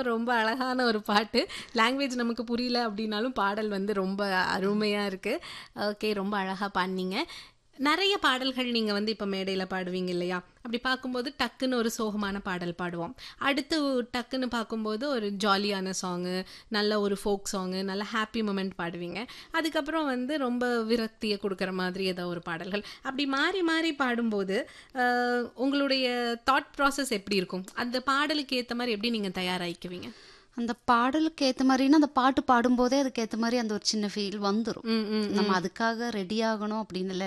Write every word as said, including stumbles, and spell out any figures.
ரொம்ப அழகான ஒரு பாட்டு. லாங்குவேஜ் நமக்கு புரியல அப்படின்னாலும் பாடல் வந்து ரொம்ப அருமையா இருக்கு. ஓகே, ரொம்ப அழகா பாடுனீங்க. நெறைய பாடல்கள் நீங்க வந்து இப்ப மேடையில பாடுவீங்க இல்லையா? அப்படி பார்க்கும்போது டக்குன்னு ஒரு சோகமான பாடல் பாடுவோம். அடுத்து டக்குன்னு பார்க்கும்போது ஒரு ஜாலியான சாங்கு, நல்ல ஒரு ஃபோக் சாங்கு, நல்ல ஹாப்பி மொமெண்ட் பாடுவீங்க. அதுக்கப்புறம் வந்து ரொம்ப விரக்திய குடுக்குற மாதிரி ஏதோ ஒரு பாடல்கள். அப்படி மாறி மாறி பாடும்போது, அ உங்களுடைய தாட் ப்ராசஸ் எப்படி இருக்கும்? அந்த பாடலுக்கு ஏத்த மாரி எப்படி நீங்க தயாராயிக்குவீங்க? அந்த பாடலுக்கு ஏத்த மாரின்னா, அந்த பாட்டு பாடும்போதே அதுக்கு ஏத்த மாரி அந்த ஒரு சின்ன ஃபீல் வந்துரும். ம், ம், நம்ம ம். அதுக்காக ரெடி ஆகணும் அப்படின்னு இல்ல.